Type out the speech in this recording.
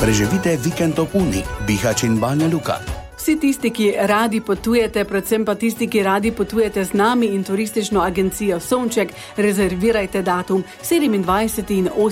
Preživite vikend ob Uni, Bihać in Banja Luka. Vsi tisti, ki radi potujete, predvsem pa tisti, ki radi potujete z nami in turistično agencijo Sonček, rezervirajte datum 27. in